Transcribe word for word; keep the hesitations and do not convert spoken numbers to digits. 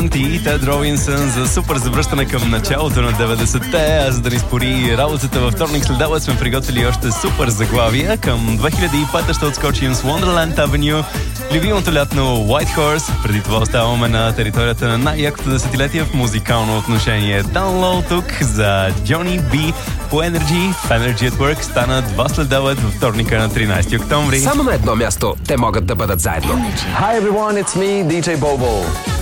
Монти и Тед Робинсън за супер завръщане към началото на деветдесетте, а за да ни спори работата във вторник след обед сме приготвили още супер заглавия. Към две хиляди и пета ще отскочим с Wonderland Avenue, любимото лятно White Horse. Преди това оставаме на територията на най-якото десетилетие в музикално отношение. Download тук за Johnny B по Energy. В Energy at Work стана два след обед във вторника на тринайсети октомври. Само на едно място те могат да бъдат заедно. Hi everyone, it's me, ди джей Bobo.